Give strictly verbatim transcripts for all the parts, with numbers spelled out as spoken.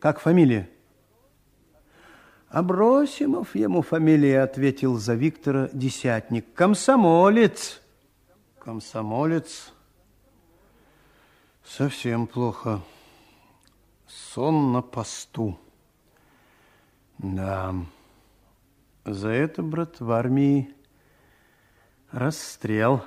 Как фамилия? Абросимов ему фамилия, ответил за Виктора десятник. Комсомолец. Комсомолец. Совсем плохо. Сон на посту. Да. За это, брат, в армии расстрел.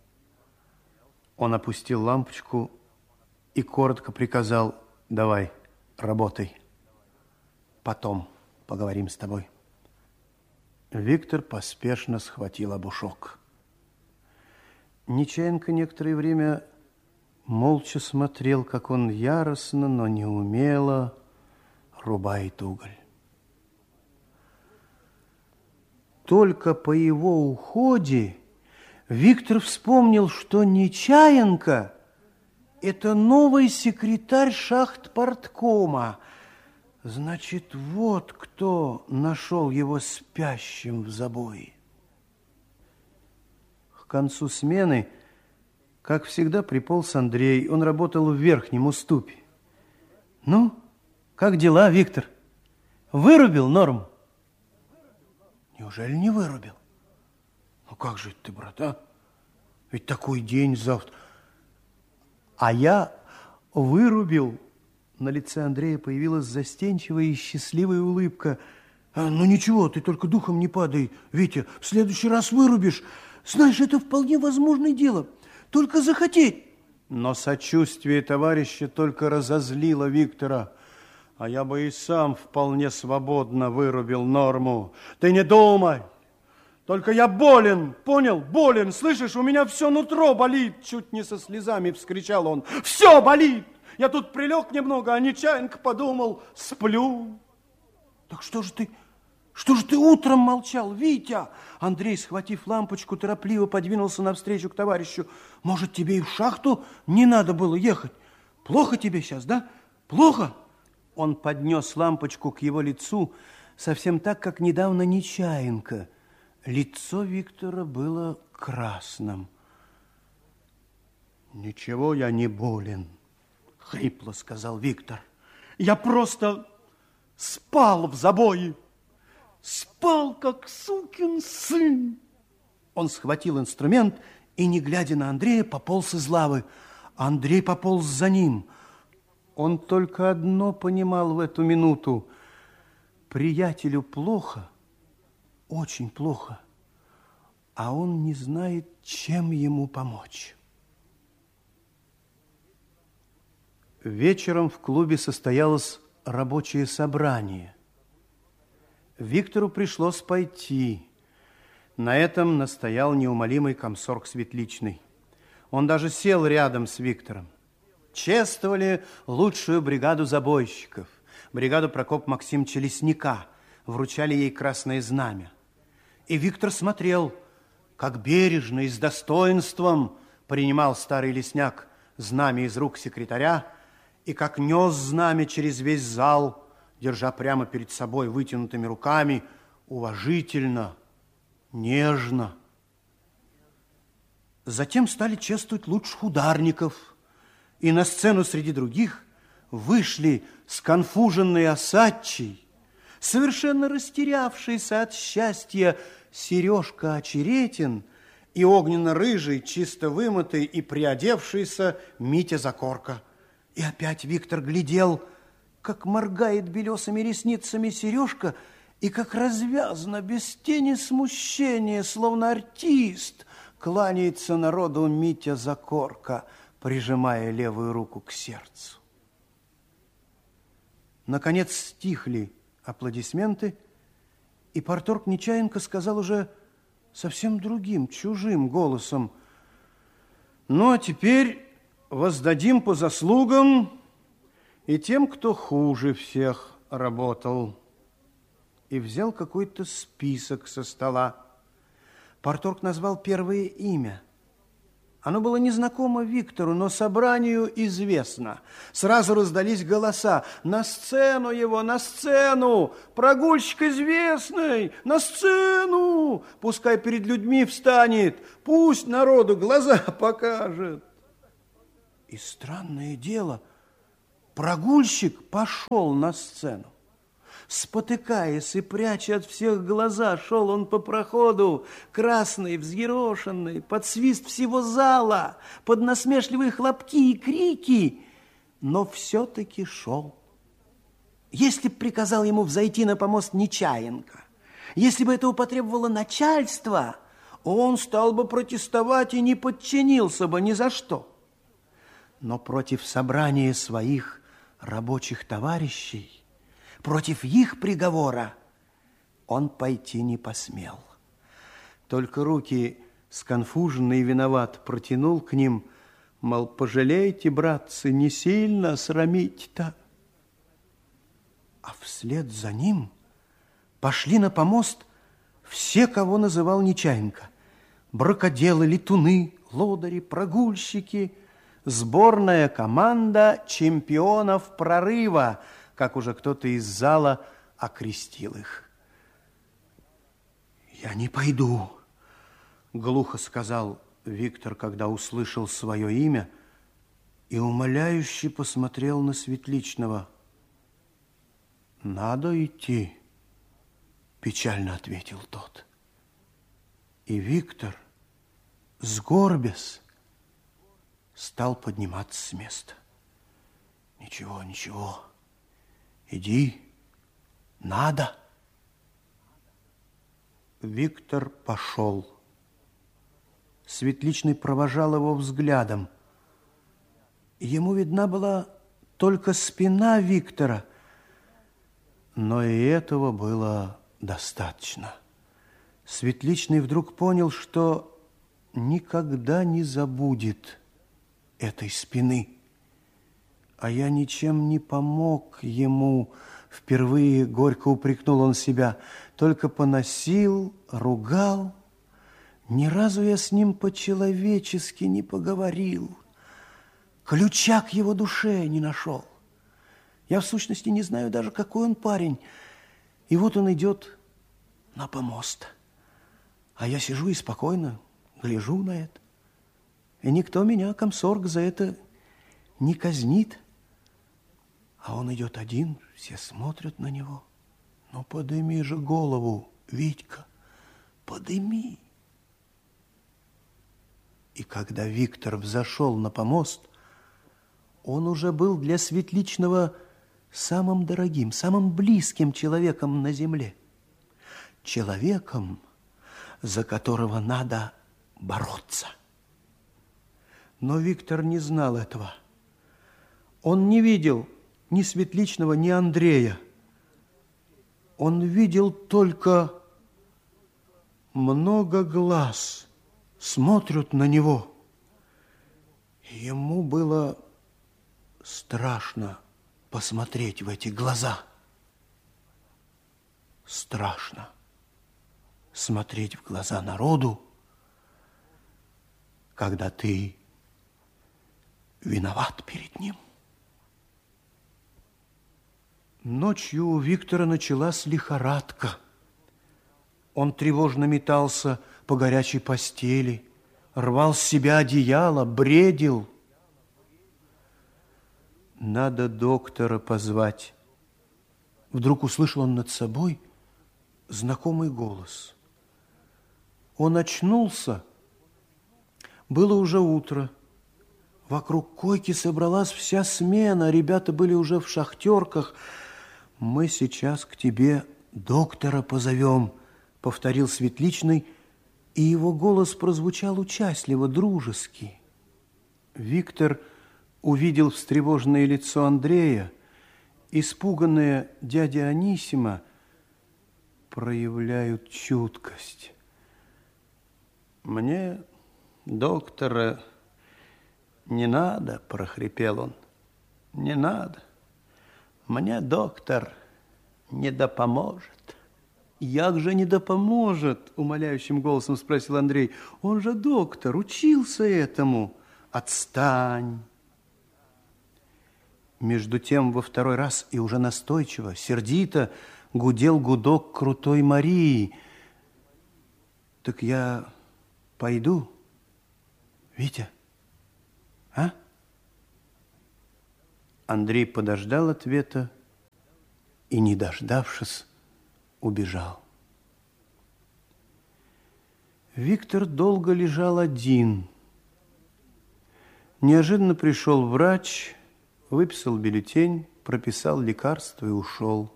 Он опустил лампочку и коротко приказал: давай, работай. Потом поговорим с тобой. Виктор поспешно схватил обушок. Нечаянка некоторое время молча смотрел, как он яростно, но неумело рубает уголь. Только по его уходе Виктор вспомнил, что Нечаянка – это новый секретарь шахтпарткома. Значит, вот кто нашел его спящим в забое. К концу смены, как всегда, приполз Андрей. Он работал в верхнем уступе. Ну, как дела, Виктор? Вырубил норму? Неужели не вырубил? Ну как же ты, брат, а? Ведь такой день завтра. А я вырубил. На лице Андрея появилась застенчивая и счастливая улыбка. А, ну ничего, ты только духом не падай, Витя. В следующий раз вырубишь. Знаешь, это вполне возможное дело. Только захотеть. Но сочувствие товарища только разозлило Виктора. А я бы и сам вполне свободно вырубил норму. Ты не думай. Только я болен, понял? Болен. Слышишь, у меня все нутро болит. Чуть не со слезами вскричал он. Все болит. Я тут прилег немного, а Нечаянка подумал, сплю. Так что же ты, что же ты утром молчал, Витя? Андрей, схватив лампочку, торопливо подвинулся навстречу к товарищу. Может, тебе и в шахту не надо было ехать? Плохо тебе сейчас, да? Плохо? Он поднес лампочку к его лицу, совсем так, как недавно Нечаянка. Лицо Виктора было красным. Ничего, я не болен, хрипло сказал Виктор. Я просто спал в забое. Спал, как сукин сын. Он схватил инструмент и, не глядя на Андрея, пополз из лавы. Андрей пополз за ним. Он только одно понимал в эту минуту. Приятелю плохо, очень плохо, а он не знает, чем ему помочь. Вечером в клубе состоялось рабочее собрание. Виктору пришлось пойти. На этом настоял неумолимый комсорг Светличный. Он даже сел рядом с Виктором. Чествовали лучшую бригаду забойщиков, бригаду Прокопа Максимовича Лесника, вручали ей красное знамя. И Виктор смотрел, как бережно и с достоинством принимал старый лесняк знамя из рук секретаря, и как нес знамя через весь зал, держа прямо перед собой вытянутыми руками, уважительно, нежно. Затем стали чествовать лучших ударников, и на сцену среди других вышли сконфуженный осадчий, совершенно растерявшийся от счастья Сережка Очеретин и огненно-рыжий, чисто вымытый и приодевшийся Митя Закорка. И опять Виктор глядел, как моргает белесыми ресницами Сережка, и как развязно, без тени смущения, словно артист, кланяется народу Митя Закорка, прижимая левую руку к сердцу. Наконец стихли аплодисменты, и парторг Нечаянка сказал уже совсем другим, чужим голосом: ну, а теперь воздадим по заслугам и тем, кто хуже всех работал. И взял какой-то список со стола. Парторг назвал первое имя. Оно было незнакомо Виктору, но собранию известно. Сразу раздались голоса: на сцену его, на сцену! Прогульщик известный! На сцену! Пускай перед людьми встанет, пусть народу глаза покажет. И странное дело, Прогульщик пошел на сцену. Спотыкаясь и пряча от всех глаза, шел он по проходу, красный, взъерошенный, под свист всего зала, под насмешливые хлопки и крики, но все-таки шел. Если б приказал ему взойти на помост Нечаенко, если бы этого потребовало начальство, он стал бы протестовать и не подчинился бы ни за что. Но против собрания своих рабочих товарищей, против их приговора он пойти не посмел. Только руки, сконфуженный и виноват, протянул к ним, мол, пожалейте, братцы, не сильно срамить-то. А вслед за ним пошли на помост все, кого называл Нечаенко. Бракоделы, летуны, лодыри, прогульщики, сборная команда чемпионов прорыва, как уже кто-то из зала окрестил их. «Я не пойду», — глухо сказал Виктор, когда услышал свое имя, и умоляюще посмотрел на Светличного. «Надо идти», — печально ответил тот. И Виктор, сгорбясь, стал подниматься с места. «Ничего, ничего. Иди, надо». Виктор пошел. Светличный провожал его взглядом. Ему видна была только спина Виктора, но и этого было достаточно. Светличный вдруг понял, что никогда не забудет этой спины. А я ничем не помог ему. Впервые горько упрекнул он себя. Только поносил, ругал. Ни разу я с ним по-человечески не поговорил. Ключа к его душе не нашел. Я в сущности не знаю даже, какой он парень. И вот он идет на помост. А я сижу и спокойно гляжу на это. И никто меня, комсорг, за это не казнит. А он идет один, все смотрят на него. Ну, подыми же голову, Витька, подыми. И когда Виктор взошел на помост, он уже был для Светличного самым дорогим, самым близким человеком на земле. Человеком, за которого надо бороться. Но Виктор не знал этого. Он не видел ни Светличного, ни Андрея. Он видел только много глаз смотрят на него. Ему было страшно посмотреть в эти глаза. Страшно смотреть в глаза народу, когда ты виноват перед ним. Ночью у Виктора началась лихорадка. Он тревожно метался по горячей постели, рвал с себя одеяло, бредил. Надо доктора позвать. Вдруг услышал он над собой знакомый голос. Он очнулся. Было уже утро. Вокруг койки собралась вся смена. Ребята были уже в шахтерках. «Мы сейчас к тебе доктора позовем», — повторил Светличный, и его голос прозвучал участливо, дружески. Виктор увидел встревоженное лицо Андрея, испуганное дядя Анисима. Проявляют чуткость. «Мне доктора не надо», — прохрипел он. «Не надо. Мне доктор не допоможет». «Як же не допоможет?» — умоляющим голосом спросил Андрей. «Он же доктор, учился этому». «Отстань!» Между тем во второй раз и уже настойчиво, сердито гудел гудок крутой Марии. «Так я пойду, Витя, а?» Андрей подождал ответа и, не дождавшись, убежал. Виктор долго лежал один. Неожиданно пришел врач, выписал бюллетень, прописал лекарство и ушел.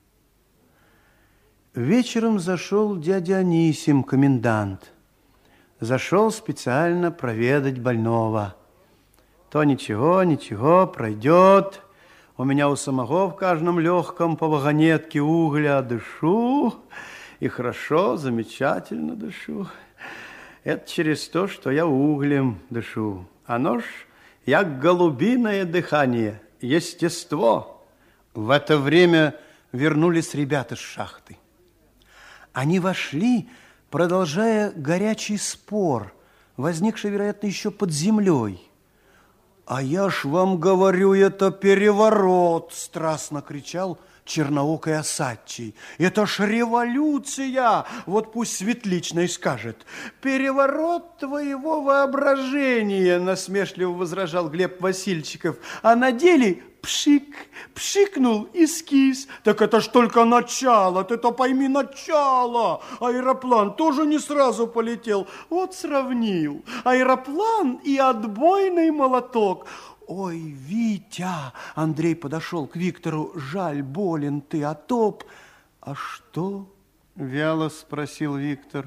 Вечером зашел дядя Анисим, комендант. Зашел специально проведать больного. То ничего, ничего, пройдет. У меня у самого в каждом легком по вагонетке угля дышу. И хорошо, замечательно дышу. Это через то, что я углем дышу. Оно ж, як голубиное дыхание, естество. В это время вернулись ребята с шахты. Они вошли, продолжая горячий спор, возникший, вероятно, еще под землей. «А я ж вам говорю, это переворот!» – страстно кричал черноокий Осадчий. «Это ж революция! Вот пусть Светличный скажет. Переворот твоего воображения!» – насмешливо возражал Глеб Васильчиков. «А на деле пшик, пшикнул и скис. Так это ж только начало, ты-то пойми, начало. Аэроплан тоже не сразу полетел. Вот сравнил. Аэроплан и отбойный молоток». «Ой, Витя!» – Андрей подошел к Виктору. «Жаль, болен ты, а топ...» «А что?» – вяло спросил Виктор.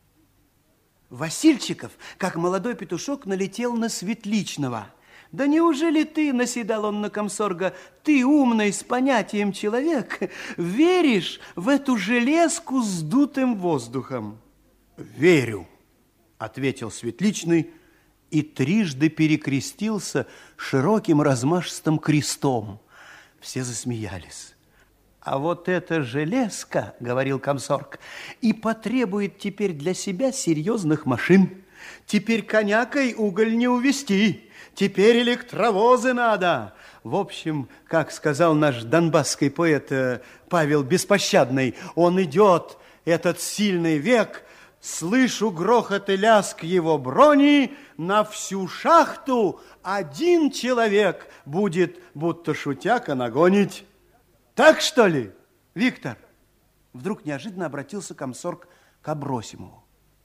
Васильчиков, как молодой петушок, налетел на Светличного. «Да неужели ты, — наседал он на комсорга, — ты, умный, с понятием человек, веришь в эту железку с дутым воздухом?» «Верю», — ответил Светличный и трижды перекрестился широким размашистым крестом. Все засмеялись. «А вот эта железка, — говорил комсорг, — и потребует теперь для себя серьезных машин. Теперь конякой уголь не увезти, теперь электровозы надо». В общем, как сказал наш донбасский поэт Павел Беспощадный, он идет, этот сильный век, слышу грохот и лязг его брони, на всю шахту один человек будет, будто шутяка, нагонить. Так что ли, Виктор? Вдруг неожиданно обратился комсорг к Абросимову.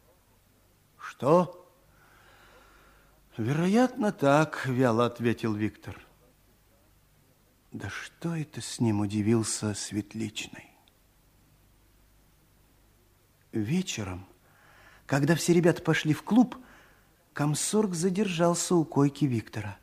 Что? Вероятно, так, вяло ответил Виктор. Да что это с ним, удивился Светличный. Вечером, когда все ребята пошли в клуб, комсорг задержался у койки Виктора.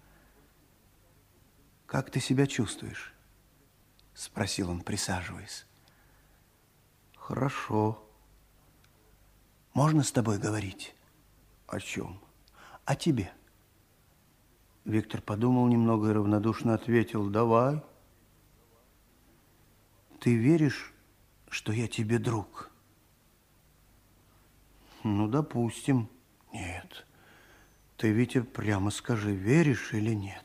«Как ты себя чувствуешь?» – спросил он, присаживаясь. «Хорошо. Можно с тобой говорить?» «О чем?» «О тебе». Виктор подумал немного и равнодушно ответил: «Давай». «Ты веришь, что я тебе друг?» «Ну, допустим». «Нет. Ты, Витя, прямо скажи, веришь или нет?»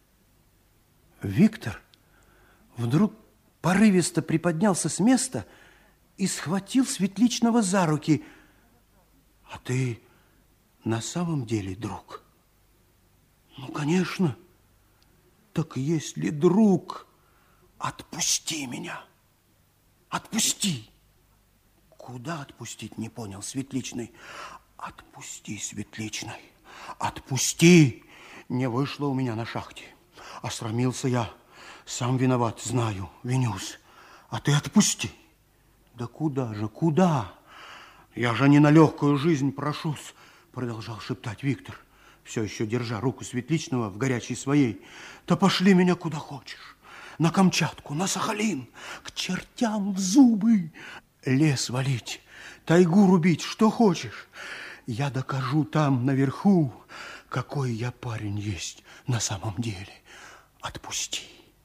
Виктор вдруг порывисто приподнялся с места и схватил Светличного за руки. «А ты на самом деле друг?» «Ну, конечно. Так если друг, отпусти меня. Отпусти». «Куда отпустить?» – не понял Светличный. «Отпусти, Светличный, отпусти. Не вышло у меня на шахте. Осрамился я. Сам виноват, знаю, винюсь. А ты отпусти». «Да куда же, куда? Я же не на легкую жизнь прошусь», – продолжал шептать Виктор, все еще держа руку Светличного в горячей своей. «Да пошли меня куда хочешь. На Камчатку, на Сахалин, к чертям в зубы. Лес валить, тайгу рубить, что хочешь. Я докажу там, наверху, какой я парень есть на самом деле. Отпусти».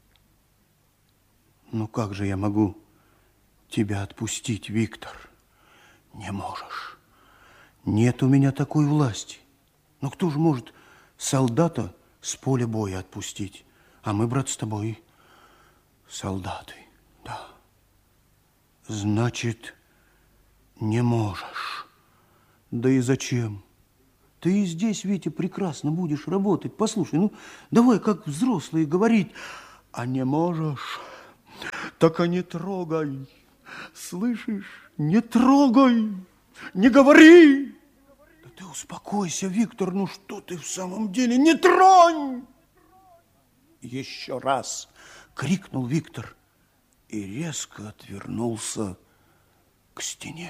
«Ну как же я могу тебя отпустить, Виктор?» «Не можешь. Нет у меня такой власти. Но кто же может солдата с поля боя отпустить? А мы, брат, с тобой солдаты, да». «Значит, не можешь. Да и зачем? Ты и здесь, Витя, прекрасно будешь работать. Послушай, ну, давай, как взрослые, говорить. А не можешь, так и не трогай. Слышишь? Не трогай, не говори. Да ты успокойся, Виктор, ну что ты в самом деле? Не тронь! Еще раз крикнул Виктор и резко отвернулся к стене.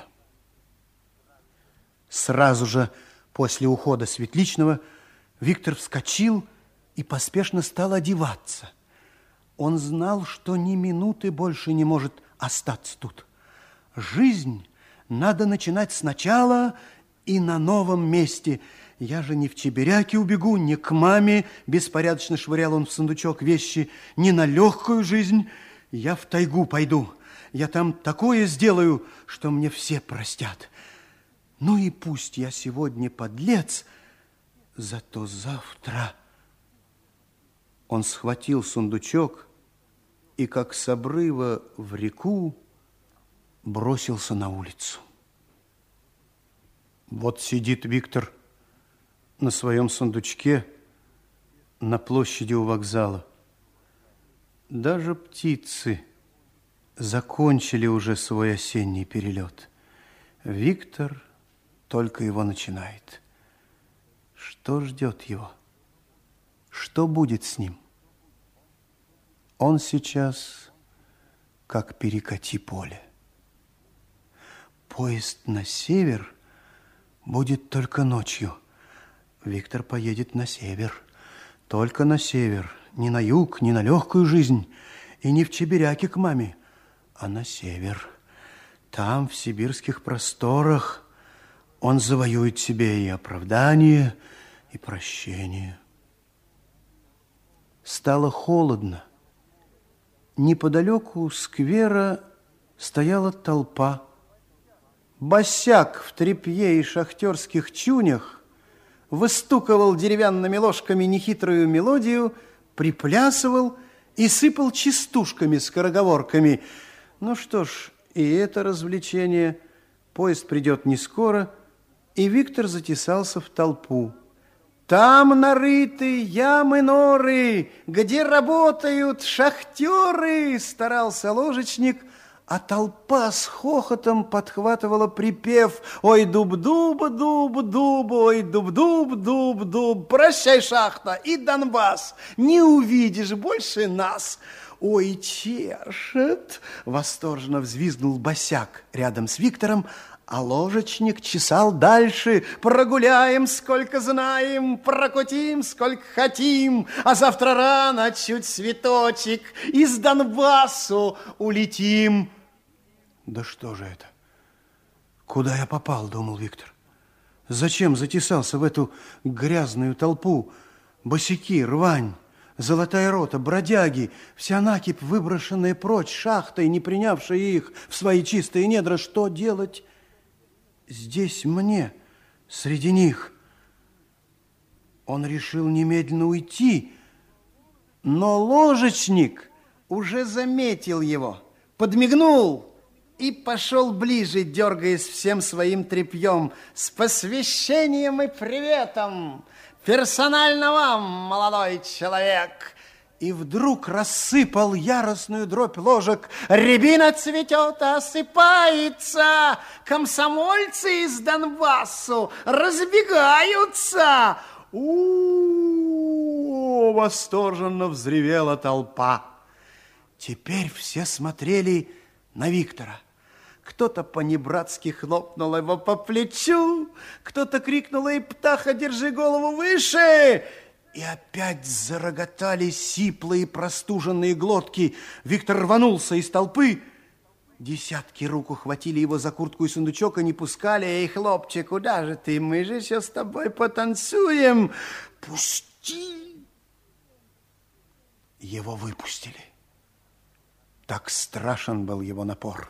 Сразу же после ухода Светличного Виктор вскочил и поспешно стал одеваться. Он знал, что ни минуты больше не может остаться тут. Жизнь надо начинать сначала и на новом месте. Я же не в Чебиряки убегу, не к маме, беспорядочно швырял он в сундучок вещи, не на легкую жизнь. Я в тайгу пойду. Я там такое сделаю, что мне все простят. Ну и пусть я сегодня подлец, зато завтра... Он схватил сундучок и, как с обрыва в реку, бросился на улицу. Вот сидит Виктор на своем сундучке на площади у вокзала. Даже птицы закончили уже свой осенний перелет. Виктор только его начинает. Что ждет его? Что будет с ним? Он сейчас как перекати поле. Поезд на север будет только ночью. Виктор поедет на север. Только на север. Не на юг, не на легкую жизнь. И не в Чебиряки к маме, а на север. Там, в сибирских просторах, он завоюет себе и оправдание, и прощение. Стало холодно. Неподалеку сквера стояла толпа. Босяк в тряпье и шахтерских чунях выстукивал деревянными ложками нехитрую мелодию, приплясывал и сыпал частушками, скороговорками. Ну что ж, и это развлечение. Поезд придет не скоро, и Виктор затесался в толпу. Там нарыты ямы-норы, где работают шахтеры, старался ложечник, а толпа с хохотом подхватывала припев: ой, дуб-дуб-дуб-дуб, ой, дуб-дуб-дуб-дуб, прощай, шахта и Донбасс, не увидишь больше нас. Ой, чешет, восторженно взвизгнул босяк рядом с Виктором, а ложечник чесал дальше: прогуляем, сколько знаем, прокутим, сколько хотим, а завтра рано, чуть цветочек, из Донбассу улетим. Да что же это? Куда я попал, думал Виктор. Зачем затесался в эту грязную толпу? Босяки, рвань, золотая рота, бродяги, вся накипь, выброшенная прочь шахтой, не принявшая их в свои чистые недра. Что делать здесь мне, среди них? Он решил немедленно уйти, но ложечник уже заметил его, подмигнул и пошел ближе, дергаясь всем своим тряпьем. С посвящением и приветом! Персонально вам, молодой человек! И вдруг рассыпал яростную дробь ложек. Рябина цветет, осыпается. Комсомольцы из Донбассу разбегаются. У-у-у! Восторженно взревела толпа. Теперь все смотрели на Виктора. Кто-то по-небратски хлопнул его по плечу, кто-то крикнул: эй, птаха, держи голову выше! И опять зароготали сиплые простуженные глотки. Виктор рванулся из толпы. Десятки рук ухватили его за куртку и сундучок и не пускали. Эй, хлопчик, куда же ты? Мы же сейчас с тобой потанцуем. Пусти! Его выпустили. Так страшен был его напор.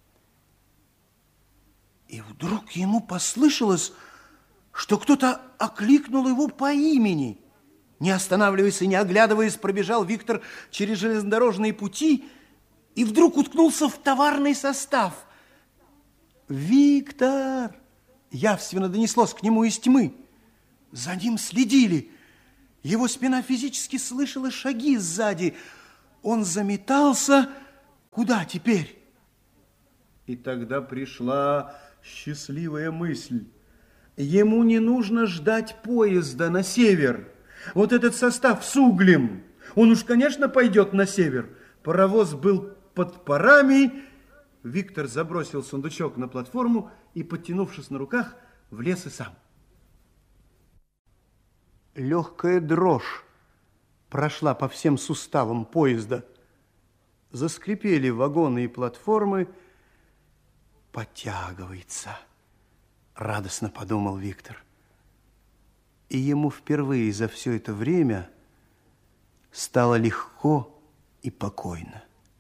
И вдруг ему послышалось, что кто-то окликнул его по имени. Не останавливаясь и не оглядываясь, пробежал Виктор через железнодорожные пути и вдруг уткнулся в товарный состав. «Виктор!» явственно донеслось к нему из тьмы. За ним следили. Его спина физически слышала шаги сзади. Он заметался. Куда теперь? И тогда пришла счастливая мысль. Ему не нужно ждать поезда на север. Вот этот состав с углем, он уж, конечно, пойдет на север. Паровоз был под парами. Виктор забросил сундучок на платформу и, подтянувшись на руках, влез и сам. Легкая дрожь прошла по всем суставам поезда. Заскрипели вагоны и платформы. Подтягивается, радостно подумал Виктор. И ему впервые за все это время стало легко и покойно.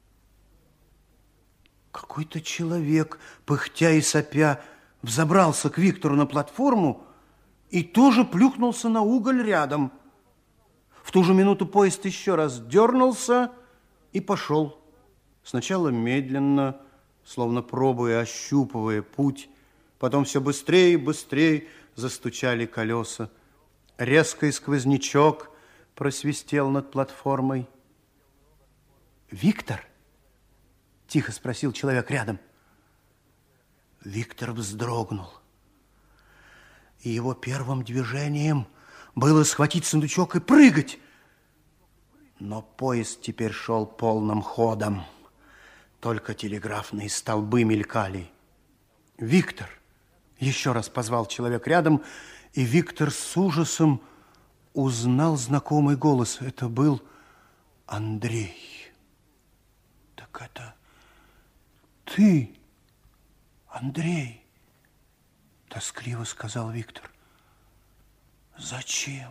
Какой-то человек, пыхтя и сопя, взобрался к Виктору на платформу и тоже плюхнулся на уголь рядом. В ту же минуту поезд еще раз дернулся и пошел. Сначала медленно, словно пробуя, ощупывая путь, потом все быстрее и быстрее застучали колеса. Резкий сквознячок просвистел над платформой. «Виктор?» – тихо спросил человек рядом. Виктор вздрогнул. И его первым движением было схватить сундучок и прыгать. Но поезд теперь шел полным ходом. Только телеграфные столбы мелькали. «Виктор!» – еще раз позвал человек рядом, и Виктор с ужасом узнал знакомый голос. Это был Андрей. «Так это ты, Андрей!» – тоскливо сказал Виктор. «Зачем?»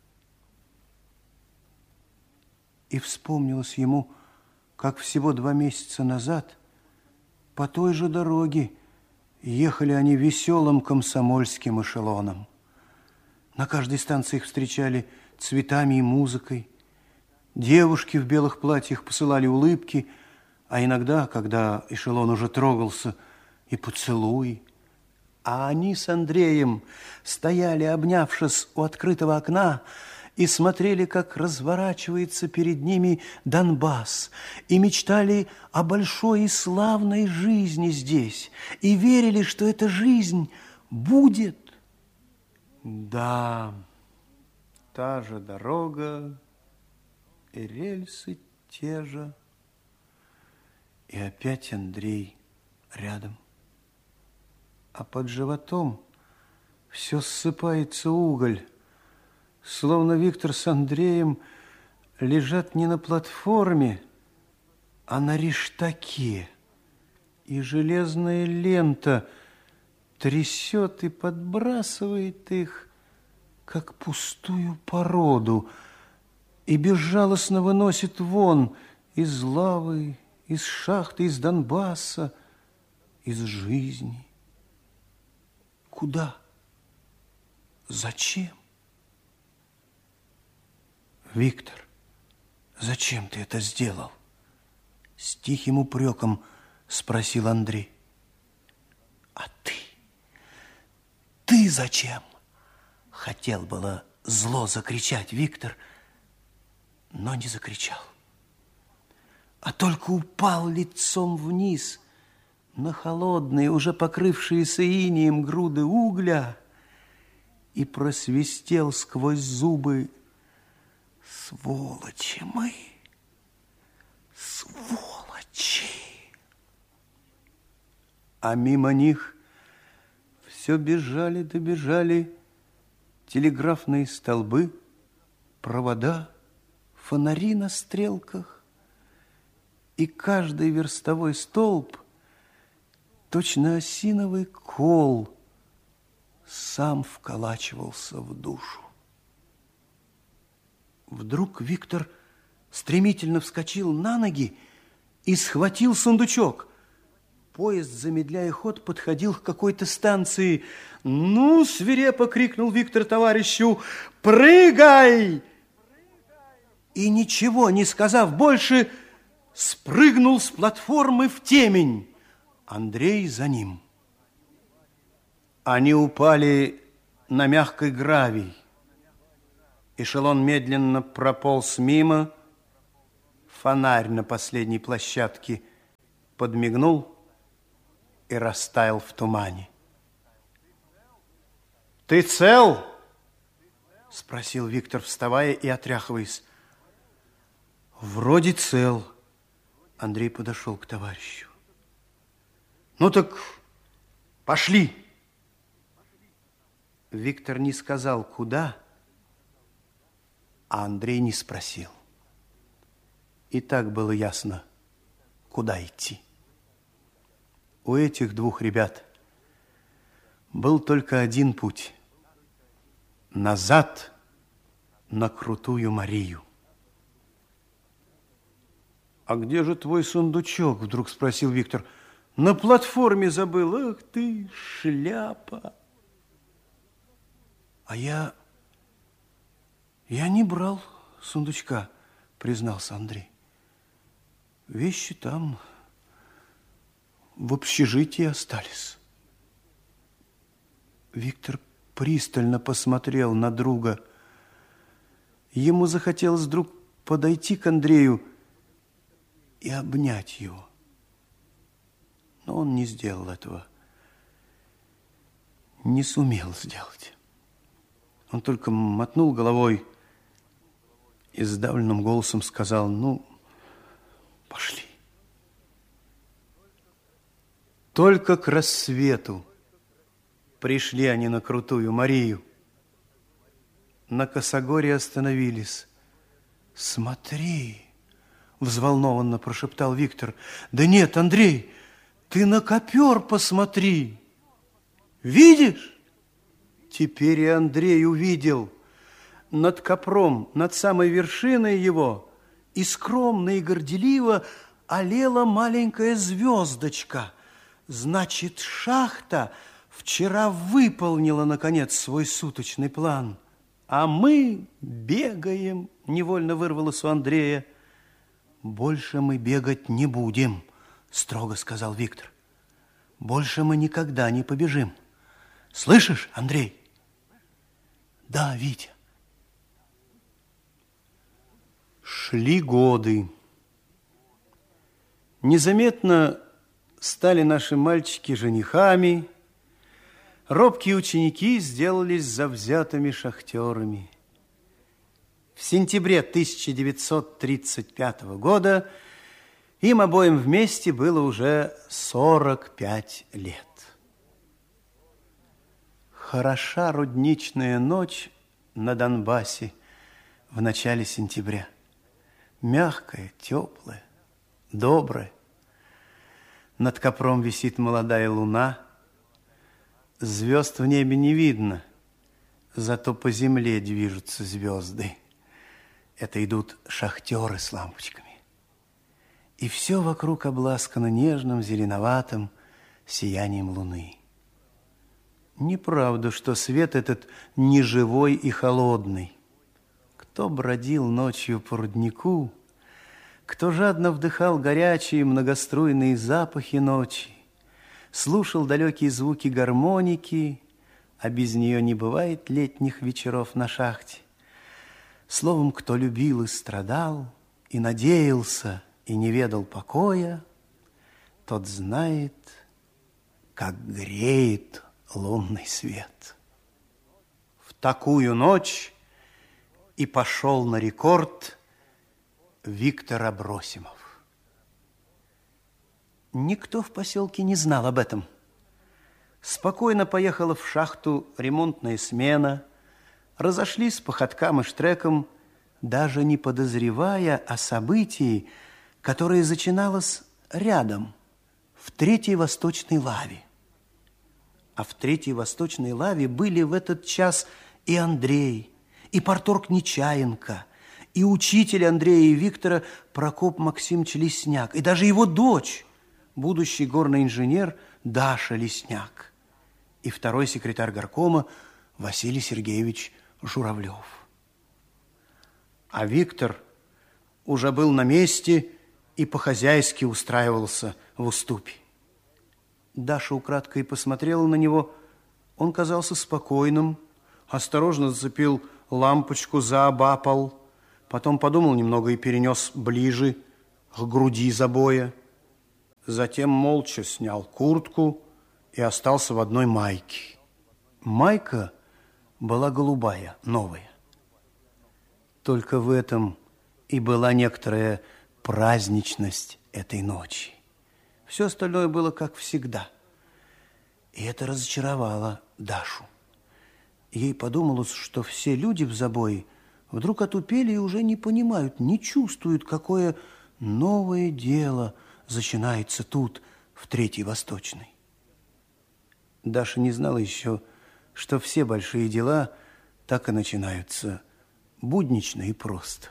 И вспомнилось ему, как всего два месяца назад по той же дороге ехали они веселым комсомольским эшелоном. На каждой станции их встречали цветами и музыкой. Девушки в белых платьях посылали улыбки, а иногда, когда эшелон уже трогался, и поцелуи. А они с Андреем стояли, обнявшись у открытого окна, и смотрели, как разворачивается перед ними Донбасс, и мечтали о большой и славной жизни здесь, и верили, что эта жизнь будет. Да, та же дорога, и рельсы те же, и опять Андрей рядом. А под животом все ссыпается уголь, словно Виктор с Андреем лежат не на платформе, а на рештаке, и железная лента трясет и подбрасывает их, как пустую породу, и безжалостно выносит вон из лавы, из шахты, из Донбасса, из жизни. Куда? Зачем? Виктор, зачем ты это сделал? С тихим упреком спросил Андрей. А ты? Ты зачем? Хотел было зло закричать Виктор, но не закричал, а только упал лицом вниз на холодные, уже покрывшиеся инеем груды угля и просвистел сквозь зубы: сволочи мы, сволочи. А мимо них все бежали, добежали телеграфные столбы, провода, фонари на стрелках, и каждый верстовой столб, точно осиновый кол, сам вколачивался в душу. Вдруг Виктор стремительно вскочил на ноги и схватил сундучок. Поезд, замедляя ход, подходил к какой-то станции. «Ну!» – свирепо крикнул Виктор товарищу: «Прыгай!» И, ничего не сказав больше, спрыгнул с платформы в темень. Андрей за ним. Они упали на мягкий гравий. Эшелон медленно прополз мимо. Фонарь на последней площадке подмигнул и растаял в тумане. «Ты цел?» – спросил Виктор, вставая и отряхиваясь. «Вроде цел». Андрей подошел к товарищу. «Ну так пошли!» Виктор не сказал, куда, а Андрей не спросил. И так было ясно, куда идти. У этих двух ребят был только один путь – назад на Крутую Марию. «А где же твой сундучок?» – вдруг спросил Виктор. «На платформе забыл. Ах ты, шляпа!» «А я... я не брал сундучка», – признался Андрей. «Вещи там в общежитии остались». Виктор пристально посмотрел на друга. Ему захотелось вдруг подойти к Андрею и обнять его. Но он не сделал этого. Не сумел сделать. Он только мотнул головой и сдавленным голосом сказал: «Ну, пошли». Только к рассвету пришли они на Крутую Марию. На косогоре остановились. «Смотри!» – взволнованно прошептал Виктор. «Да нет, Андрей, ты на копер посмотри! Видишь?» Теперь и Андрей увидел. Над копром, над самой вершиной его, и скромно, и горделиво олела маленькая звездочка. Значит, шахта вчера выполнила, наконец, свой суточный план. А мы бегаем, невольно вырвалось у Андрея. «Больше мы бегать не будем», строго сказал Виктор. «Больше мы никогда не побежим. Слышишь, Андрей?» «Да, Витя». Шли годы. Незаметно стали наши мальчики женихами, робкие ученики сделались завзятыми шахтерами. В сентябре тысяча девятьсот тридцать пятого года им обоим вместе было уже сорок пять лет. Хороша рудничная ночь на Донбассе в начале сентября. Мягкая, теплая, добрая. Над копром висит молодая луна. Звезд в небе не видно, зато по земле движутся звезды. Это идут шахтеры с лампочками. И все вокруг обласкано нежным, зеленоватым сиянием луны. Неправда, что свет этот неживой и холодный. Кто бродил ночью по руднику, кто жадно вдыхал горячие многоструйные запахи ночи, слушал далекие звуки гармоники, а без нее не бывает летних вечеров на шахте. Словом, кто любил и страдал, и надеялся, и не ведал покоя, тот знает, как греет лунный свет. В такую ночь и пошел на рекорд Виктор Абросимов. Никто в поселке не знал об этом. Спокойно поехала в шахту ремонтная смена, разошлись по ходкам и штрекам, даже не подозревая о событии, которое начиналось рядом, в Третьей Восточной лаве. А в Третьей Восточной лаве были в этот час и Андрей, и парторг Нечаенко, и учитель Андрея и Виктора Прокоп Максимович Лесняк, и даже его дочь, будущий горный инженер Даша Лесняк, и второй секретарь горкома Василий Сергеевич Журавлев. А Виктор уже был на месте и по-хозяйски устраивался в уступе. Даша украдкой посмотрела на него. Он казался спокойным, осторожно зацепил лампочку заобапал, потом подумал немного и перенес ближе к груди забоя. Затем молча снял куртку и остался в одной майке. Майка была голубая, новая. Только в этом и была некоторая праздничность этой ночи. Все остальное было как всегда. И это разочаровало Дашу. Ей подумалось, что все люди в забое вдруг отупели и уже не понимают, не чувствуют, какое новое дело начинается тут, в Третьей Восточной. Даша не знала еще, что все большие дела так и начинаются буднично и просто.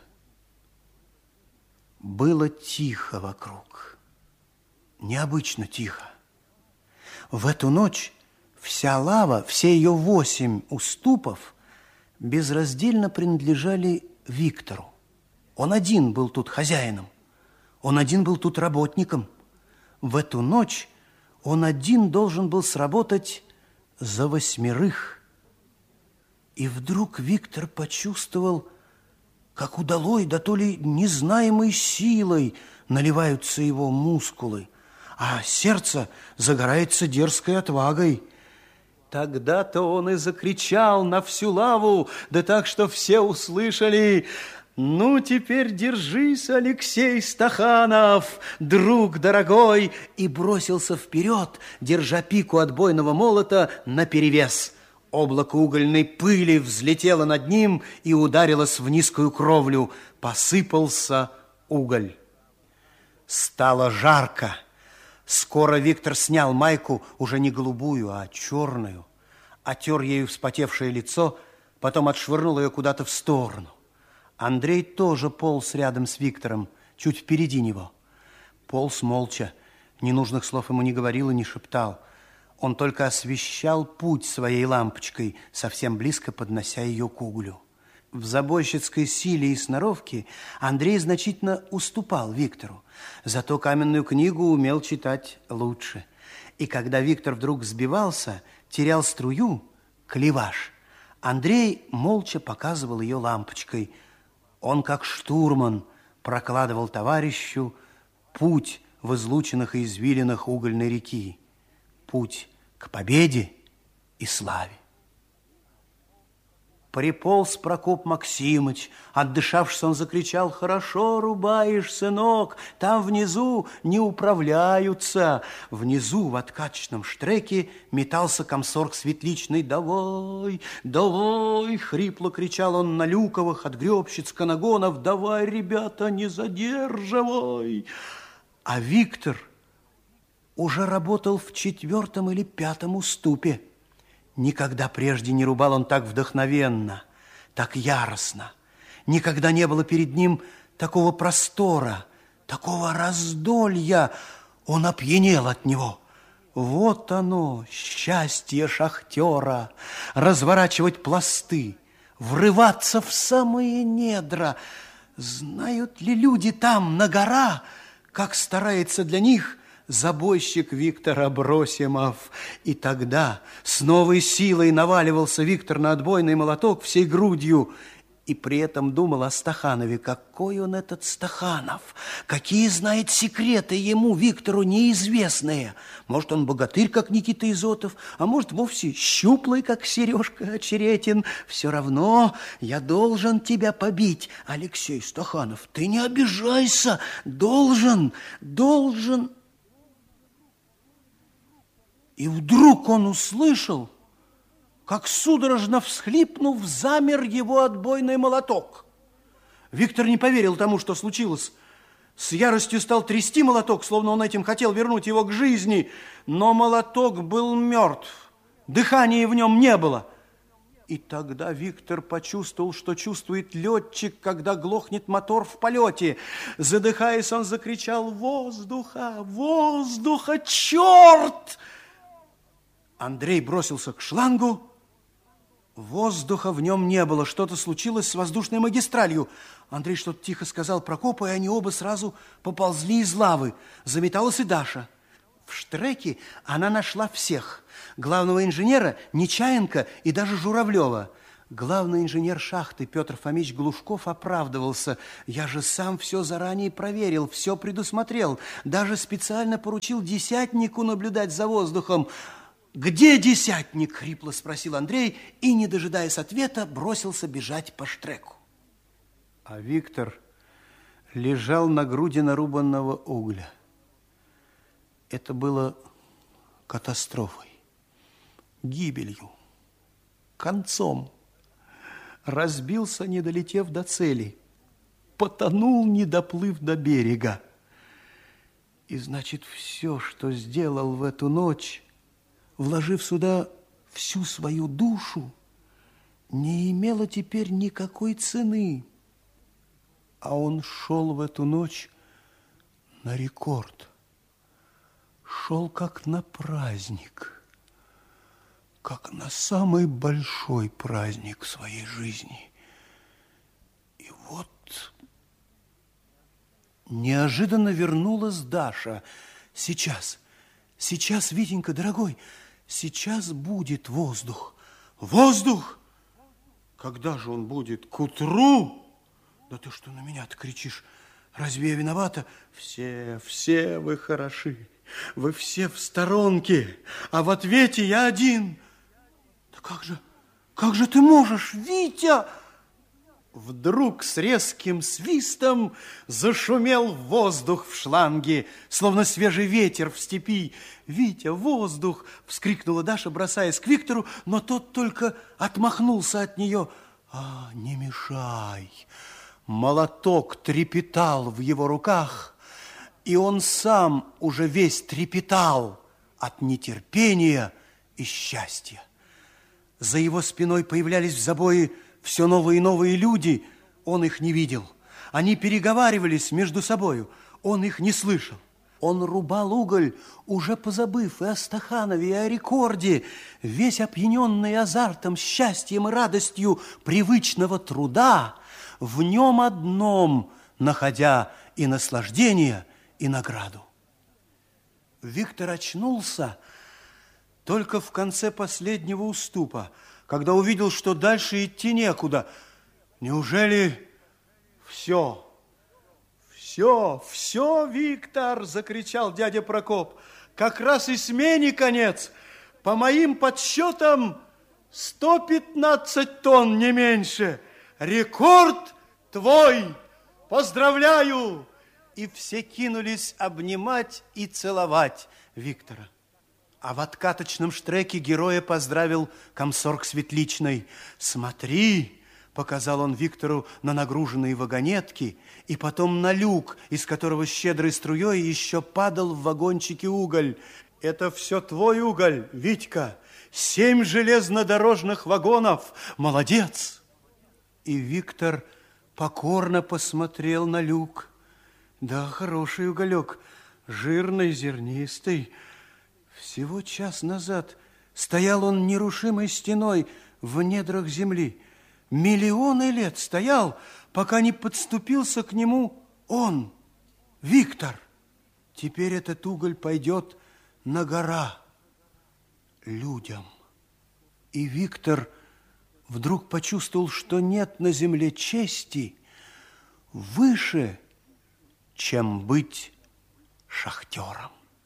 Было тихо вокруг, необычно тихо. В эту ночь вся лава, все ее восемь уступов безраздельно принадлежали Виктору. Он один был тут хозяином, он один был тут работником. В эту ночь он один должен был сработать за восьмерых. И вдруг Виктор почувствовал, как удалой, да то ли незнаемой силой наливаются его мускулы, а сердце загорается дерзкой отвагой. Тогда-то он и закричал на всю лаву, да так, что все услышали: «Ну, теперь держись, Алексей Стаханов, друг дорогой!» и бросился вперед, держа пику отбойного молота наперевес. Облако угольной пыли взлетело над ним и ударилось в низкую кровлю. Посыпался уголь. Стало жарко. Скоро Виктор снял майку, уже не голубую, а черную, отер ею вспотевшее лицо, потом отшвырнул ее куда-то в сторону. Андрей тоже полз рядом с Виктором, чуть впереди него. Полз молча, ненужных слов ему не говорил и не шептал. Он только освещал путь своей лампочкой, совсем близко поднося ее к углю. В забойщицкой силе и сноровке Андрей значительно уступал Виктору, зато каменную книгу умел читать лучше. И когда Виктор вдруг сбивался, терял струю, клеваш, Андрей молча показывал ее лампочкой. Он, как штурман, прокладывал товарищу путь в излучинах и извилинах угольной реки, путь к победе и славе. Приполз Прокоп Максимыч. Отдышавшись, он закричал: «Хорошо рубаешь, сынок, там внизу не управляются». Внизу в откачечном штреке метался комсорг Светличный. «Давай, давай!» — хрипло кричал он на Люковых, от гребщиц, канагонов. «Давай, ребята, не задерживай!» А Виктор уже работал в четвертом или пятом уступе. Никогда прежде не рубал он так вдохновенно, так яростно. Никогда не было перед ним такого простора, такого раздолья. Он опьянел от него. Вот оно, счастье шахтера, разворачивать пласты, врываться в самые недра. Знают ли люди там, на гора, как старается для них забойщик Виктор Абросимов? И тогда с новой силой наваливался Виктор на отбойный молоток всей грудью и при этом думал о Стаханове. Какой он этот Стаханов? Какие знает секреты ему, Виктору, неизвестные? Может, он богатырь, как Никита Изотов, а может, вовсе щуплый, как Сережка Очеретин. Все равно я должен тебя побить, Алексей Стаханов. Ты не обижайся. Должен, должен... И вдруг он услышал, как, судорожно всхлипнув, замер его отбойный молоток. Виктор не поверил тому, что случилось. С яростью стал трясти молоток, словно он этим хотел вернуть его к жизни. Но молоток был мертв, дыхания в нем не было. И тогда Виктор почувствовал, что чувствует летчик, когда глохнет мотор в полете. Задыхаясь, он закричал: «Воздуха! Воздуха! Черт!» Андрей бросился к шлангу. Воздуха в нем не было. Что-то случилось с воздушной магистралью. Андрей что-то тихо сказал Прокопу, и они оба сразу поползли из лавы. Заметалась и Даша. В штреке она нашла всех. Главного инженера, Нечаенко и даже Журавлева. Главный инженер шахты Петр Фомич Глушков оправдывался. Я же сам все заранее проверил, все предусмотрел. Даже специально поручил десятнику наблюдать за воздухом. «Где десятник?» – хрипло спросил Андрей и, не дожидаясь ответа, бросился бежать по штреку. А Виктор лежал на груди нарубанного угля. Это было катастрофой, гибелью, концом. Разбился, не долетев до цели, потонул, не доплыв до берега. И значит, все, что сделал в эту ночь, вложив сюда всю свою душу, не имело теперь никакой цены. А он шел в эту ночь на рекорд. Шел как на праздник. Как на самый большой праздник в своей жизни. И вот неожиданно вернулась Даша. Сейчас, сейчас, Витенька, дорогой, сейчас будет воздух. Воздух? Когда же он будет? К утру? Да ты что на меня-то кричишь? Разве я виновата? Все, все вы хороши. Вы все в сторонке, а в ответе я один. Да как же, как же ты можешь, Витя? Вдруг с резким свистом зашумел воздух в шланге, словно свежий ветер в степи. «Витя, воздух!» – вскрикнула Даша, бросаясь к Виктору, но тот только отмахнулся от нее. «А, не мешай!» Молоток трепетал в его руках, и он сам уже весь трепетал от нетерпения и счастья. За его спиной появлялись в забое все новые и новые люди. Он их не видел. Они переговаривались между собою. Он их не слышал. Он рубал уголь, уже позабыв и о Стаханове, и о рекорде, весь опьяненный азартом, счастьем и радостью привычного труда, в нем одном находя и наслаждение, и награду. Виктор очнулся только в конце последнего уступа, когда увидел, что дальше идти некуда. Неужели все? Все, все, Виктор, закричал дядя Прокоп. Как раз и смене конец. По моим подсчетам, сто пятнадцать тонн, не меньше. Рекорд твой! Поздравляю! И все кинулись обнимать и целовать Виктора. А в откаточном штреке героя поздравил комсорг Светличной. «Смотри!» – показал он Виктору на нагруженные вагонетки и потом на люк, из которого щедрой струей еще падал в вагончике уголь. «Это все твой уголь, Витька! Семь железнодорожных вагонов! Молодец!» И Виктор покорно посмотрел на люк. Да, хороший уголек, жирный, зернистый. Всего час назад стоял он нерушимой стеной в недрах земли. Миллионы лет стоял, пока не подступился к нему он, Виктор. Теперь этот уголь пойдет на гора людям. И Виктор вдруг почувствовал, что нет на земле чести выше, чем быть шахтером.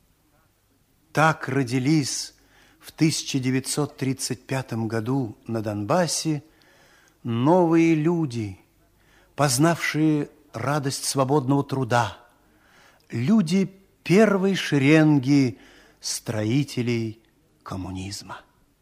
Так родились в тысяча девятьсот тридцать пятом году на Донбассе новые люди, познавшие радость свободного труда, люди первой шеренги строителей коммунизма.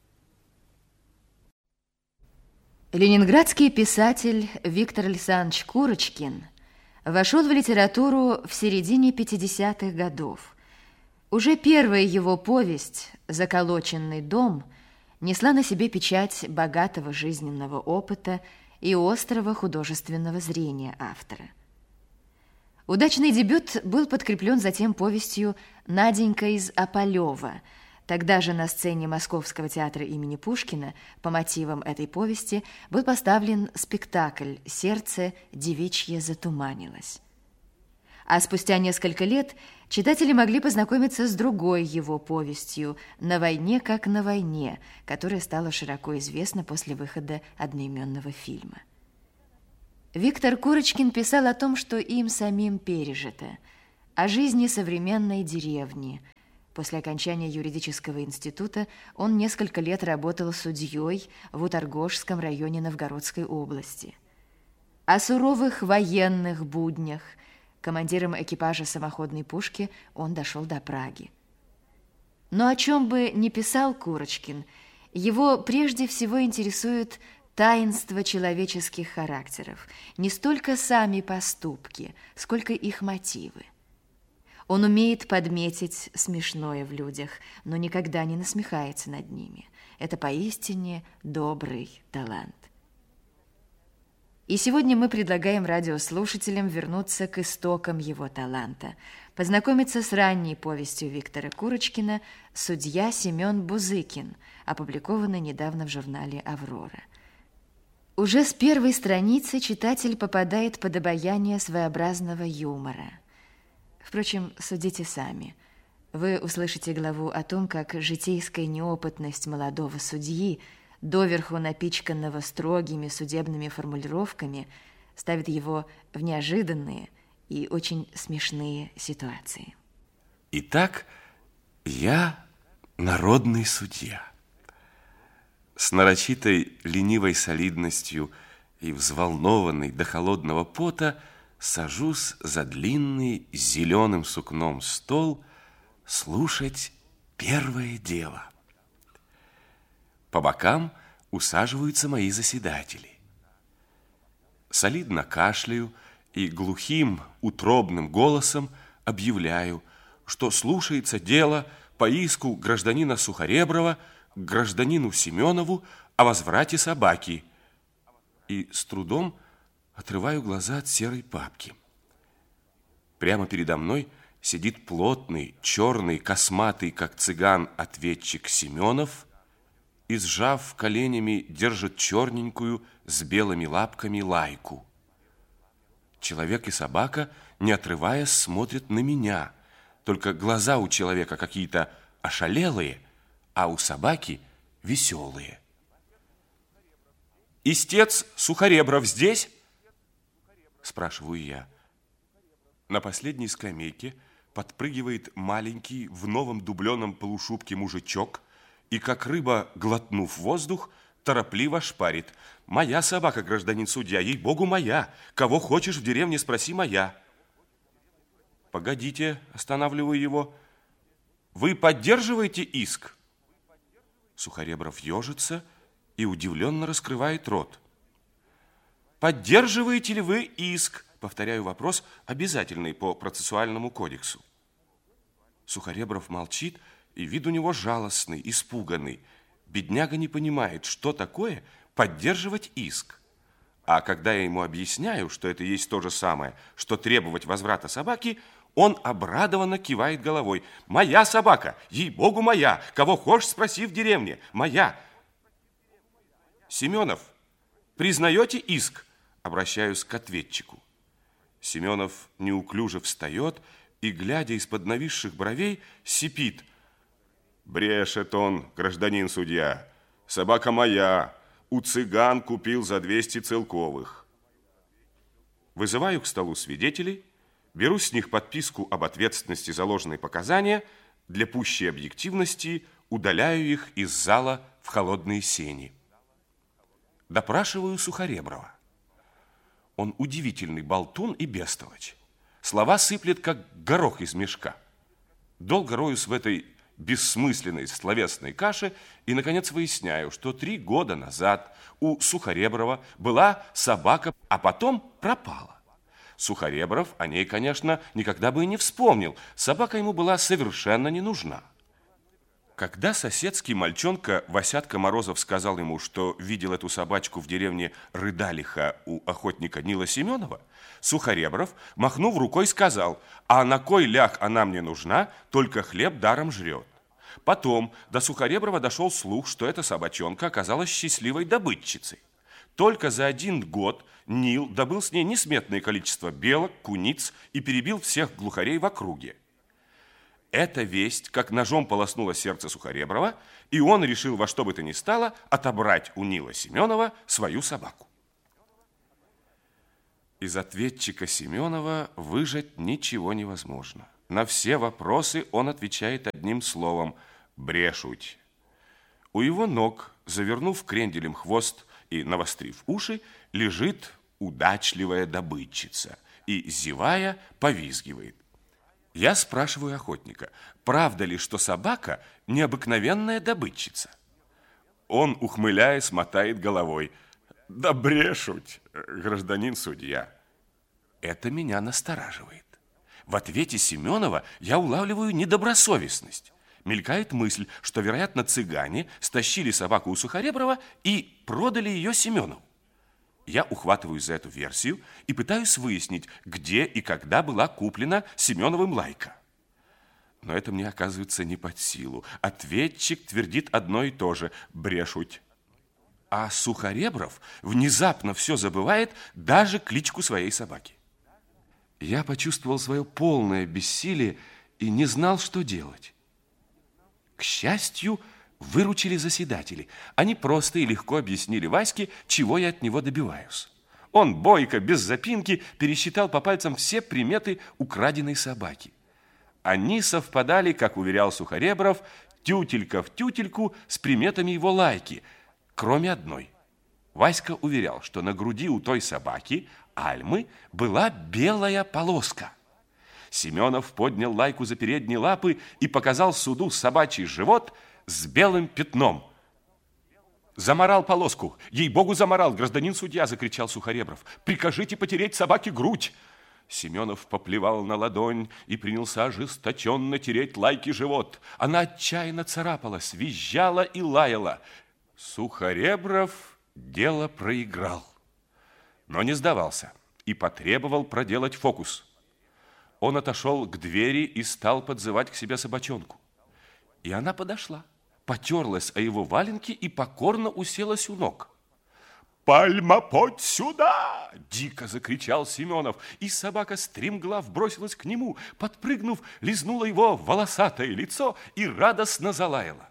Ленинградский писатель Виктор Александрович Курочкин вошел в литературу в середине пятидесятых годов. Уже первая его повесть «Заколоченный дом» несла на себе печать богатого жизненного опыта и острого художественного зрения автора. Удачный дебют был подкреплен затем повестью «Наденька из Опалева». Тогда же на сцене Московского театра имени Пушкина по мотивам этой повести был поставлен спектакль «Сердце девичье затуманилось». А спустя несколько лет Читатели могли познакомиться с другой его повестью «На войне, как на войне», которая стала широко известна после выхода одноименного фильма. Виктор Курочкин писал о том, что им самим пережито, о жизни современной деревни. После окончания юридического института он несколько лет работал судьей в Уторгожском районе Новгородской области. О суровых военных буднях. Командиром экипажа самоходной пушки он дошел до Праги. Но о чем бы ни писал Курочкин, его прежде всего интересует таинство человеческих характеров, не столько сами поступки, сколько их мотивы. Он умеет подметить смешное в людях, но никогда не насмехается над ними. Это поистине добрый талант. И сегодня мы предлагаем радиослушателям вернуться к истокам его таланта, познакомиться с ранней повестью Виктора Курочкина «Судья Семен Бузыкин», опубликованной недавно в журнале «Аврора». Уже с первой страницы читатель попадает под обаяние своеобразного юмора. Впрочем, судите сами. Вы услышите главу о том, как житейская неопытность молодого судьи, доверху напичканного строгими судебными формулировками, ставит его в неожиданные и очень смешные ситуации. Итак, я народный судья. С нарочитой ленивой солидностью и взволнованный до холодного пота сажусь за длинный зеленым сукном стол слушать первое дело. По бокам усаживаются мои заседатели. Солидно кашляю и глухим, утробным голосом объявляю, что слушается дело по иску гражданина Сухореброва к гражданину Семенову о возврате собаки. И с трудом отрываю глаза от серой папки. Прямо передо мной сидит плотный, черный, косматый, как цыган, ответчик Семенов и, сжав коленями, держит черненькую с белыми лапками лайку. Человек и собака, не отрываясь, смотрят на меня. Только глаза у человека какие-то ошалелые, а у собаки веселые. «Истец Сухоребров здесь?» спрашиваю я. На последней скамейке подпрыгивает маленький в новом дубленом полушубке мужичок и, как рыба, глотнув воздух, торопливо шпарит. «Моя собака, гражданин судья, ей-богу, моя! Кого хочешь в деревне, спроси, моя!» «Погодите», останавливаю его. «Вы поддерживаете иск?» Сухоребров ежится и удивленно раскрывает рот. «Поддерживаете ли вы иск?» Повторяю вопрос, обязательный по процессуальному кодексу. Сухоребров молчит, и вид у него жалостный, испуганный. Бедняга не понимает, что такое поддерживать иск. А когда я ему объясняю, что это есть то же самое, что требовать возврата собаки, он обрадованно кивает головой. «Моя собака! Ей-богу, моя! Кого хочешь, спроси в деревне! Моя!» «Семенов, признаете иск?» Обращаюсь к ответчику. Семенов неуклюже встает и, глядя из-под нависших бровей, сипит. «Брешет он, гражданин судья. Собака моя. У цыган купил за двести целковых». Вызываю к столу свидетелей, беру с них подписку об ответственности за ложные показания, для пущей объективности удаляю их из зала в холодные сени. Допрашиваю Сухореброва. Он удивительный болтун и бестолочь. Слова сыплет, как горох из мешка. Долго роюсь в этой бессмысленной словесной каше и, наконец, выясняю, что три года назад у Сухореброва была собака, а потом пропала. Сухоребров о ней, конечно, никогда бы и не вспомнил. Собака ему была совершенно не нужна. Когда соседский мальчонка Васятка Морозов сказал ему, что видел эту собачку в деревне Рыдалиха у охотника Нила Семенова, Сухоребров, махнув рукой, сказал: «А на кой ляг она мне нужна, только хлеб даром жрет». Потом до Сухореброва дошел слух, что эта собачонка оказалась счастливой добытчицей. Только за один год Нил добыл с ней несметное количество белок, куниц и перебил всех глухарей в округе. Эта весть как ножом полоснула сердце Сухореброва, и он решил во что бы то ни стало отобрать у Нила Семенова свою собаку. Из ответчика Семенова выжать ничего невозможно. На все вопросы он отвечает одним словом – брешуть. У его ног, завернув кренделем хвост и навострив уши, лежит удачливая добытчица и, зевая, повизгивает. Я спрашиваю охотника, правда ли, что собака – необыкновенная добытчица? Он, ухмыляясь, мотает головой. Да брешуть, гражданин судья. Это меня настораживает. В ответе Семенова я улавливаю недобросовестность. Мелькает мысль, что, вероятно, цыгане стащили собаку у Сухореброва и продали ее Семенову. Я ухватываюсь за эту версию и пытаюсь выяснить, где и когда была куплена Семеновым лайка. Но это мне оказывается не под силу. Ответчик твердит одно и то же – брешуть. А Сухоребров внезапно все забывает, даже кличку своей собаки. Я почувствовал свое полное бессилие и не знал, что делать. К счастью, выручили заседатели. Они просто и легко объяснили Ваське, чего я от него добиваюсь. Он бойко, без запинки, пересчитал по пальцам все приметы украденной собаки. Они совпадали, как уверял Сухоребров, тютелька в тютельку с приметами его лайки, кроме одной. Васька уверял, что на груди у той собаки, Альмы, была белая полоска. Семенов поднял лайку за передние лапы и показал суду собачий живот с белым пятном. «Заморал полоску! Ей-богу, заморал, гражданин судья!» – закричал Сухоребров. «Прикажите потереть собаке грудь!» Семенов поплевал на ладонь и принялся ожесточенно тереть лайке живот. Она отчаянно царапалась, визжала и лаяла. Сухоребров дело проиграл, но не сдавался и потребовал проделать фокус. Он отошел к двери и стал подзывать к себе собачонку. И она подошла, потерлась о его валенки и покорно уселась у ног. «Пальма, подь сюда!» – дико закричал Семенов, и собака стремглав бросилась к нему, подпрыгнув, лизнула его волосатое лицо и радостно залаяла.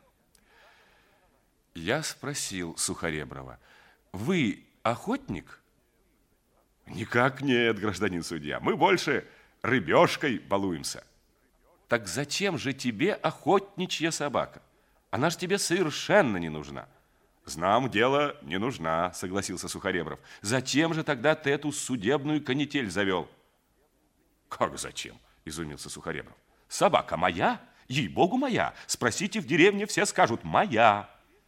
Я спросил Сухореброва: «Вы охотник?» «Никак нет, гражданин судья, мы больше рыбешкой балуемся». «Так зачем же тебе охотничья собака? Она ж тебе совершенно не нужна». «Знам, дело не нужна», согласился Сухоребров. «Зачем же тогда ты эту судебную канитель завел?» «Как зачем?» изумился Сухоребров. «Собака моя, ей-богу, моя. Спросите в деревне, все скажут: моя».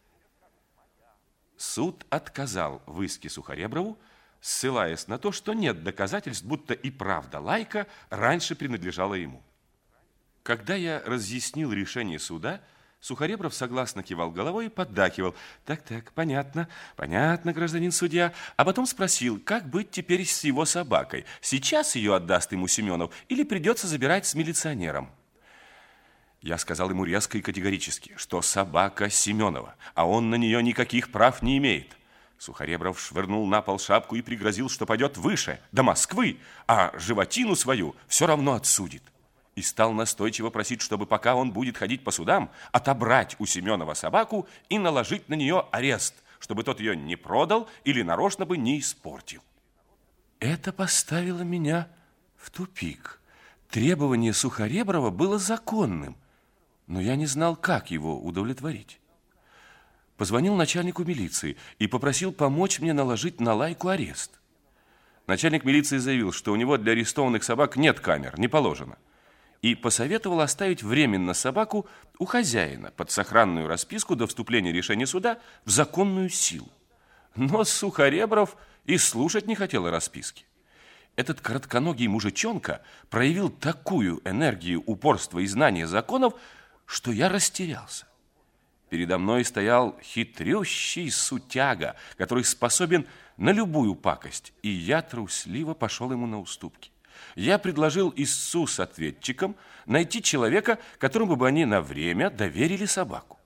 Суд отказал в иске Сухореброву, ссылаясь на то, что нет доказательств, будто и правда лайка раньше принадлежала ему. Когда я разъяснил решение суда, Сухоребров согласно кивал головой и поддакивал. «Так-так, понятно, понятно, гражданин судья». А потом спросил, как быть теперь с его собакой. Сейчас ее отдаст ему Семенов или придется забирать с милиционером? Я сказал ему резко и категорически, что собака Семенова, а он на нее никаких прав не имеет. Сухоребров швырнул на пол шапку и пригрозил, что пойдет выше, до Москвы, а животину свою все равно отсудит. И стал настойчиво просить, чтобы, пока он будет ходить по судам, отобрать у Семенова собаку и наложить на нее арест, чтобы тот ее не продал или нарочно бы не испортил. Это поставило меня в тупик. Требование Сухореброва было законным, но я не знал, как его удовлетворить. Позвонил начальнику милиции и попросил помочь мне наложить на лайку арест. Начальник милиции заявил, что у него для арестованных собак нет камер, не положено, и посоветовал оставить временно собаку у хозяина под сохранную расписку до вступления решения суда в законную силу. Но Сухоребров и слушать не хотел о расписке. Этот коротконогий мужичонка проявил такую энергию, упорство и знание законов, что я растерялся. Передо мной стоял хитрющий сутяга, который способен на любую пакость, и я трусливо пошел ему на уступки. Я предложил истцу с ответчиком найти человека, которому бы они на время доверили собаку.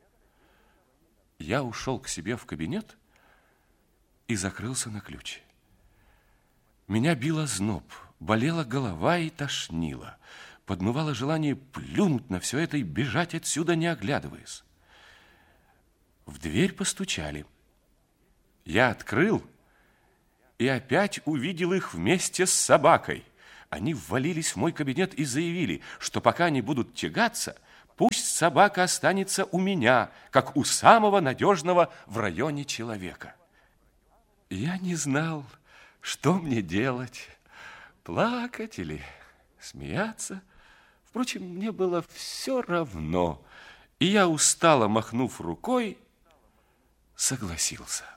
Я ушел к себе в кабинет и закрылся на ключ. Меня бил озноб, болела голова и тошнило. подмывало желание плюнуть на все это и бежать отсюда, не оглядываясь. В дверь постучали. Я открыл и опять увидел их вместе с собакой. Они ввалились в мой кабинет и заявили, что пока они будут тягаться, пусть собака останется у меня, как у самого надежного в районе человека. Я не знал, что мне делать, плакать или смеяться. Впрочем, мне было все равно, и я, устало махнув рукой, согласился.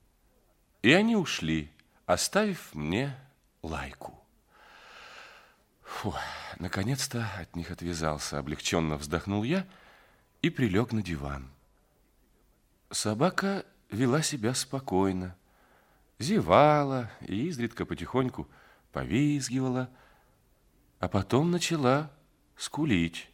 И они ушли, оставив мне Лайку. Фу, наконец-то от них отвязался, облегченно вздохнул я и прилег на диван. Собака вела себя спокойно, зевала и изредка потихоньку повизгивала, а потом начала скулить.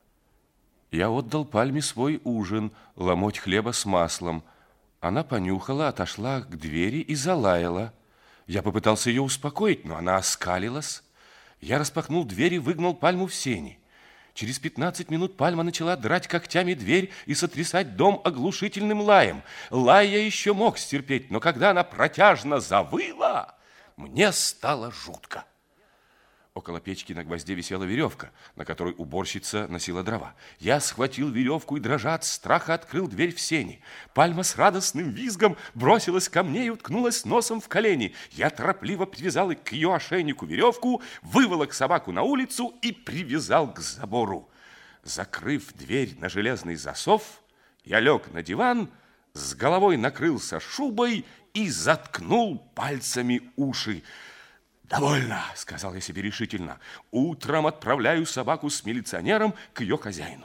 Я отдал Пальме свой ужин, ломоть хлеба с маслом. Она понюхала, отошла к двери и залаяла. Я попытался ее успокоить, но она оскалилась. Я распахнул дверь и выгнал Пальму в сени. Через пятнадцать минут Пальма начала драть когтями дверь и сотрясать дом оглушительным лаем. Лай я еще мог стерпеть, но когда она протяжно завыла, мне стало жутко. Около печки на гвозде висела веревка, на которой уборщица носила дрова. Я схватил веревку и, дрожа от страха, открыл дверь в сени. Пальма с радостным визгом бросилась ко мне и уткнулась носом в колени. Я торопливо привязал к ее ошейнику веревку, выволок собаку на улицу и привязал к забору. Закрыв дверь на железный засов, я лег на диван, с головой накрылся шубой и заткнул пальцами уши. «Довольно», — сказал я себе решительно. «Утром отправляю собаку с милиционером к ее хозяину».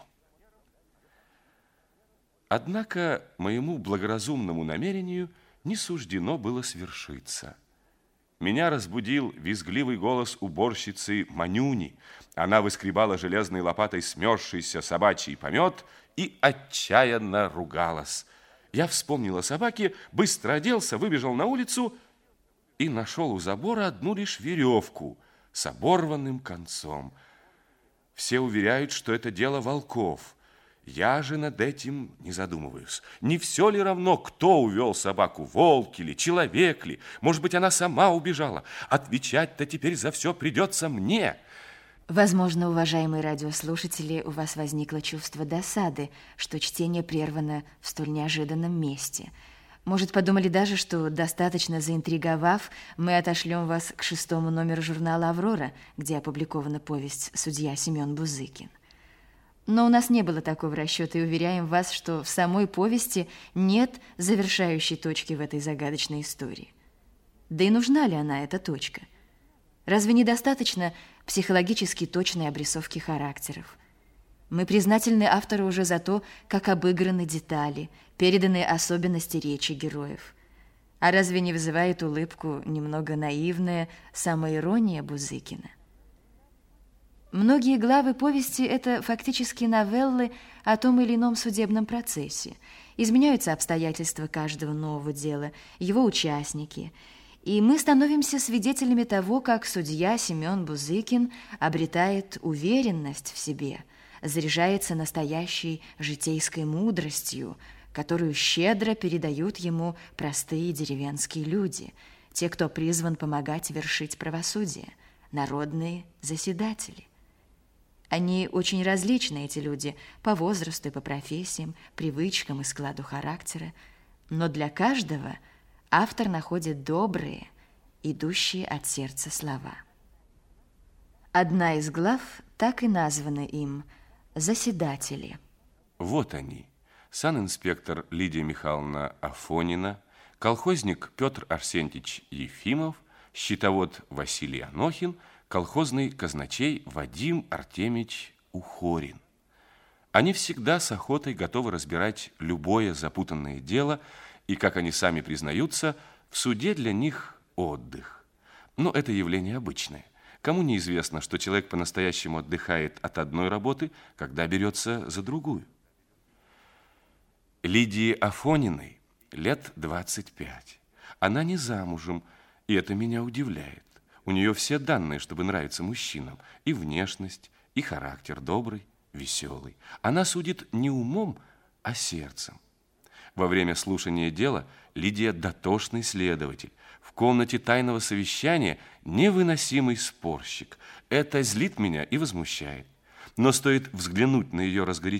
Однако моему благоразумному намерению не суждено было свершиться. Меня разбудил визгливый голос уборщицы Манюни. Она выскребала железной лопатой смерзшийся собачий помет и отчаянно ругалась. Я вспомнил о собаке, быстро оделся, выбежал на улицу и нашел у забора одну лишь веревку с оборванным концом. Все уверяют, что это дело волков. Я же над этим не задумываюсь. Не все ли равно, кто увел собаку, волк или человек ли? Может быть, она сама убежала? Отвечать-то теперь за все придется мне. Возможно, уважаемые радиослушатели, у вас возникло чувство досады, что чтение прервано в столь неожиданном месте. Может, подумали даже, что, достаточно заинтриговав, мы отошлем вас к шестому номеру журнала «Аврора», где опубликована повесть «Судья Семен Бузыкин». Но у нас не было такого расчета, и уверяем вас, что в самой повести нет завершающей точки в этой загадочной истории. Да и нужна ли она, эта точка? Разве недостаточно психологически точной обрисовки характеров? Мы признательны автору уже за то, как обыграны детали, переданы особенности речи героев. А разве не вызывает улыбку немного наивная самоирония Бузыкина? Многие главы повести – это фактически новеллы о том или ином судебном процессе. Изменяются обстоятельства каждого нового дела, его участники. И мы становимся свидетелями того, как судья Семен Бузыкин обретает уверенность в себе, заряжается настоящей житейской мудростью, которую щедро передают ему простые деревенские люди, те, кто призван помогать вершить правосудие, народные заседатели. Они очень различны, эти люди, по возрасту и по профессиям, привычкам и складу характера, но для каждого автор находит добрые, идущие от сердца слова. Одна из глав так и названа им «Заседатели». Вот они. Санинспектор Лидия Михайловна Афонина, колхозник Петр Арсентьевич Ефимов, счетовод Василий Анохин, колхозный казначей Вадим Артемьевич Ухорин. Они всегда с охотой готовы разбирать любое запутанное дело, и, как они сами признаются, в суде для них отдых. Но это явление обычное. Кому неизвестно, что человек по-настоящему отдыхает от одной работы, когда берется за другую? Лидии Афониной лет двадцать пять. Она не замужем, и это меня удивляет. У нее все данные, чтобы нравиться мужчинам. И внешность, и характер добрый, веселый. Она судит не умом, а сердцем. Во время слушания дела Лидия дотошный следователь. В комнате тайного совещания невыносимый спорщик. Это злит меня и возмущает. Но стоит взглянуть на ее разгоряченность,